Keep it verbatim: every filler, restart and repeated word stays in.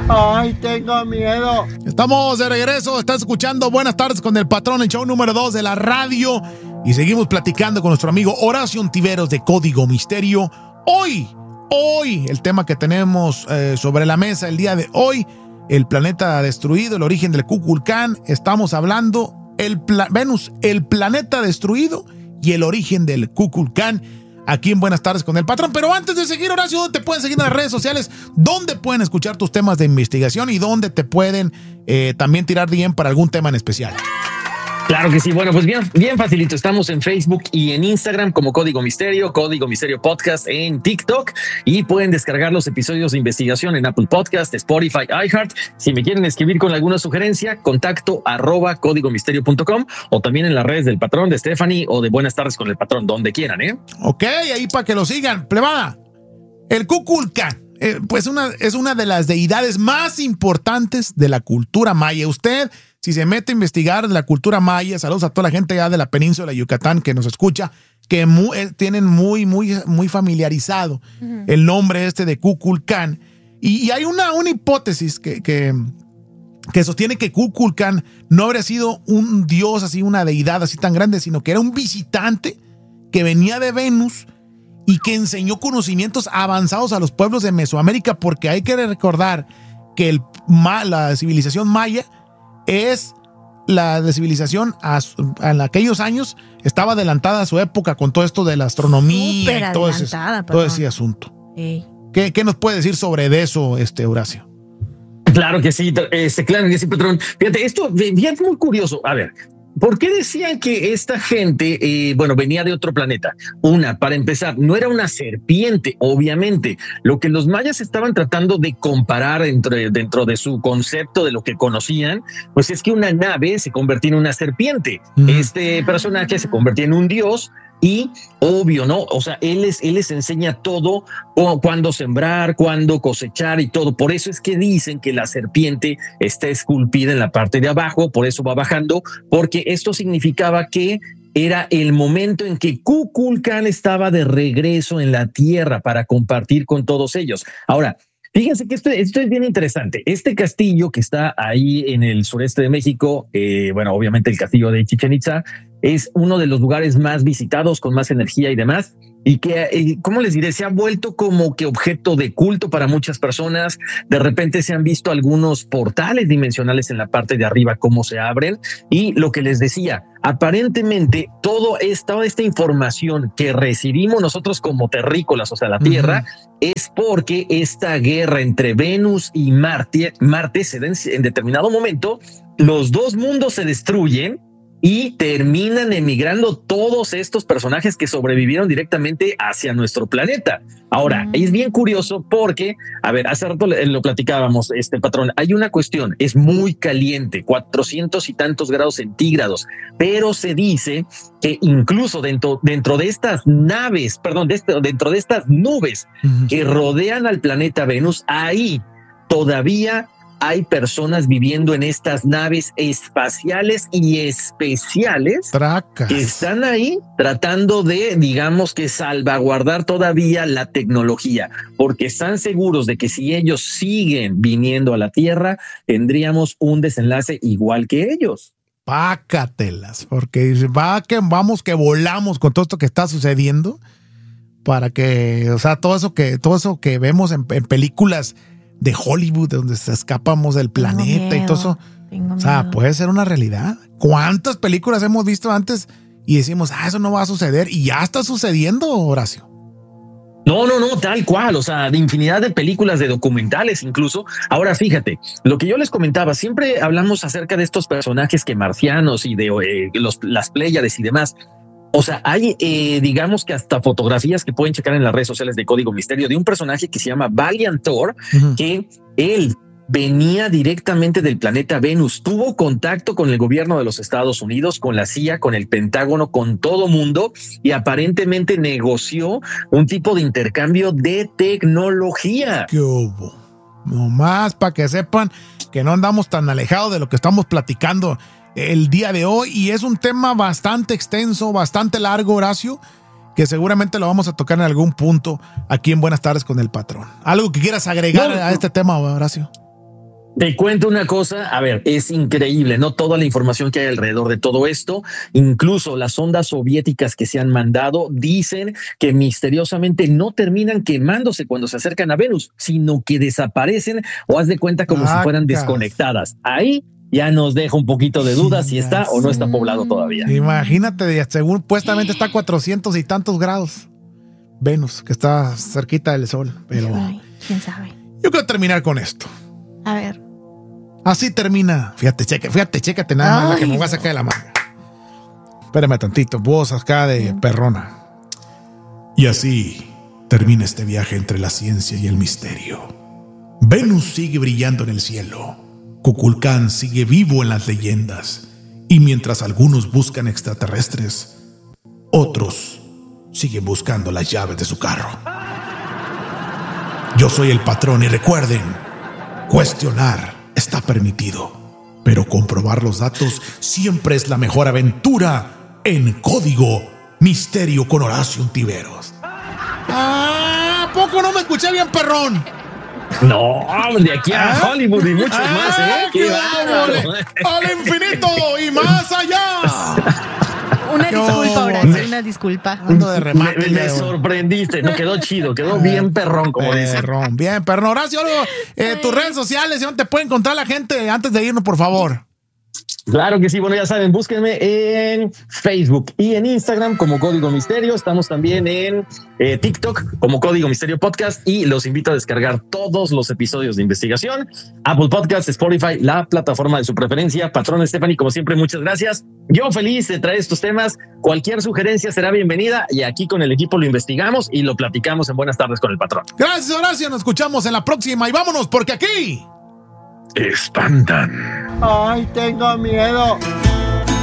Ay, tengo miedo. Estamos de regreso, estás escuchando Buenas Tardes con el Patrón, el show número dos de la radio. Y seguimos platicando con nuestro amigo Horacio Ontiveros de Código Misterio. Hoy, hoy, el tema que tenemos eh, sobre la mesa el día de hoy, el planeta destruido, el origen del Kukulcán. Estamos hablando el pla- Venus, el planeta destruido y el origen del Kukulcán. Aquí en Buenas Tardes con el Patrón. Pero antes de seguir, Horacio, ¿dónde te pueden seguir en las redes sociales? ¿Dónde pueden escuchar tus temas de investigación? ¿Y dónde te pueden eh, también tirar D M para algún tema en especial? Claro que sí. Bueno, pues bien, bien facilito. Estamos en Facebook y en Instagram como Código Misterio, Código Misterio Podcast en TikTok, y pueden descargar los episodios de investigación en Apple Podcast, Spotify, iHeart. Si me quieren escribir con alguna sugerencia, contacto arroba código misterio punto com, o también en las redes del Patrón, de Stephanie o de Buenas Tardes con el Patrón, donde quieran, ¿eh? Ok, ahí para que lo sigan. Plebada, el Kukulcán, eh, pues una, es una de las deidades más importantes de la cultura maya. Usted, si se mete a investigar la cultura maya, saludos a toda la gente ya de la península de Yucatán que nos escucha, que muy, eh, tienen muy, muy, muy familiarizado uh-huh. el nombre este de Kukulcán. Y, y hay una, una hipótesis que, que, que sostiene que Kukulcán no habría sido un dios así, una deidad así tan grande, sino que era un visitante que venía de Venus y que enseñó conocimientos avanzados a los pueblos de Mesoamérica, porque hay que recordar que el, la civilización maya es la de civilización a, a, en aquellos años estaba adelantada a su época con todo esto de la astronomía Súper y todo ese, todo ese asunto. Sí. ¿Qué, ¿Qué nos puede decir sobre eso, este Horacio? Claro que sí, este, claro que sí, Patrón. Fíjate, esto es muy curioso. A ver, ¿por qué decían que esta gente, eh, bueno, venía de otro planeta? Una, para empezar, no era una serpiente, obviamente. Lo que los mayas estaban tratando de comparar entre, dentro de su concepto de lo que conocían, pues es que una nave se convertía en una serpiente. Mm. Este personaje se convertía en un dios. Y obvio, ¿no? O sea, él les, él les enseña todo, cuándo sembrar, cuándo cosechar y todo. Por eso es que dicen que la serpiente está esculpida en la parte de abajo, por eso va bajando, porque esto significaba que era el momento en que Kukulcán estaba de regreso en la tierra para compartir con todos ellos. Ahora, fíjense que esto, esto es bien interesante. Este castillo que está ahí en el sureste de México, eh, bueno, obviamente el castillo de Chichén Itzá, es uno de los lugares más visitados, con más energía y demás, y que, eh, ¿cómo les diré? Se ha vuelto como que objeto de culto para muchas personas. De repente se han visto algunos portales dimensionales en la parte de arriba, cómo se abren, y lo que les decía, aparentemente todo esta, toda esta información que recibimos nosotros como terrícolas, o sea, la Tierra, uh-huh. es porque esta guerra entre Venus y Marte, Marte se da en, en determinado momento, los dos mundos se destruyen y terminan emigrando todos estos personajes que sobrevivieron directamente hacia nuestro planeta. Ahora, mm. es bien curioso porque, a ver, hace rato lo platicábamos, este Patrón, hay una cuestión, es muy caliente, cuatrocientos y tantos grados centígrados, pero se dice que incluso dentro, dentro de estas naves, perdón, de este, dentro de estas nubes mm. que rodean al planeta Venus, ahí todavía hay personas viviendo en estas naves espaciales y especiales Tracas. que están ahí tratando de, digamos que salvaguardar todavía la tecnología, porque están seguros de que si ellos siguen viniendo a la Tierra, tendríamos un desenlace igual que ellos. Pácatelas, porque va que vamos que volamos con todo esto que está sucediendo, para que, o sea, todo eso que, todo eso que vemos en, en películas de Hollywood, de donde escapamos del planeta y todo eso. O sea, puede ser una realidad. ¿Cuántas películas hemos visto antes y decimos, ah, eso no va a suceder? Y ya está sucediendo, Horacio. No, no, no, tal cual. O sea, de infinidad de películas, de documentales incluso. Ahora, fíjate, lo que yo les comentaba, siempre hablamos acerca de estos personajes que marcianos y de eh, los, las Pléyades y demás. O sea, hay, eh, digamos que hasta fotografías que pueden checar en las redes sociales de Código Misterio de un personaje que se llama Valiant Thor, uh-huh. que él venía directamente del planeta Venus, tuvo contacto con el gobierno de los Estados Unidos, con la C I A, con el Pentágono, con todo mundo, y aparentemente negoció un tipo de intercambio de tecnología. ¿Qué hubo? Nomás para que sepan que no andamos tan alejados de lo que estamos platicando el día de hoy, y es un tema bastante extenso, bastante largo, Horacio, que seguramente lo vamos a tocar en algún punto aquí en Buenas Tardes con el Patrón. ¿Algo que quieras agregar no, a este tema, Horacio? Te cuento una cosa, a ver, es increíble, ¿no? Toda la información que hay alrededor de todo esto, incluso las ondas soviéticas que se han mandado, dicen que misteriosamente no terminan quemándose cuando se acercan a Venus, sino que desaparecen o haz de cuenta como ah, si fueran desconectadas. Ahí ya nos deja un poquito de duda sí, si está sí. o no está poblado todavía. Imagínate, según supuestamente está a cuatrocientos y tantos grados Venus, que está cerquita del Sol, pero Ay, quién sabe. Yo quiero terminar con esto. A ver. Así termina. Fíjate, checa, fíjate, chécate nada Ay. más la que me voy a sacar de la manga. Espérame tantito, voz acá de perrona. Y así termina este viaje entre la ciencia y el misterio. Venus sigue brillando en el cielo. Kukulcán sigue vivo en las leyendas. Y mientras algunos buscan extraterrestres, otros siguen buscando las llaves de su carro. Yo soy el patrón y recuerden, cuestionar está permitido, pero comprobar los datos siempre es la mejor aventura en Código Misterio con Horacio Ontiveros. ¿A poco no me escuché bien, perrón? No, de aquí a ¿Ah? Hollywood y muchos ¿Ah? más, ¿eh? ¡Qué bárbaro! ¡Al infinito y más allá! Una disculpa, Horacio, una disculpa. Ando de remate, me, me sorprendiste, no quedó chido, quedó bien perrón, como dice. Perrón, bien, perrón. Horacio, algo, eh, tus redes sociales, ¿dónde te puede encontrar la gente antes de irnos, por favor? Claro que sí, bueno, ya saben, búsquenme en Facebook y en Instagram como Código Misterio. Estamos también en eh, TikTok como Código Misterio Podcast y los invito a descargar todos los episodios de investigación. Apple Podcasts, Spotify, la plataforma de su preferencia. Patrón Stephanie, como siempre, muchas gracias. Yo feliz de traer estos temas. Cualquier sugerencia será bienvenida y aquí con el equipo lo investigamos y lo platicamos en Buenas Tardes con el Patrón. Gracias, Horacio. Nos escuchamos en la próxima y vámonos porque aquí espantan. Ay, tengo miedo.